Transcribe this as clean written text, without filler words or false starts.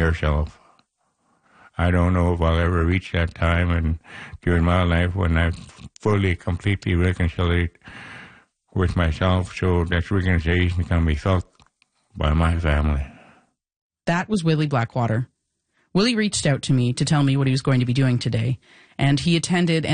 herself. I don't know if I'll ever reach that time and during my life when I've fully, completely reconciled with myself so that reconciliation can be felt by my family. That was Willie Blackwater. Willie reached out to me to tell me what he was going to be doing today, and he attended